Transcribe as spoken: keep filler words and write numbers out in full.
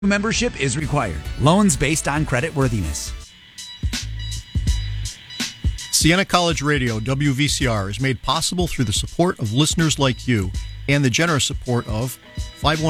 Membership is required. Loans based on credit worthiness. Siena College Radio, W V C R, is made possible through the support of listeners like you and the generous support of five one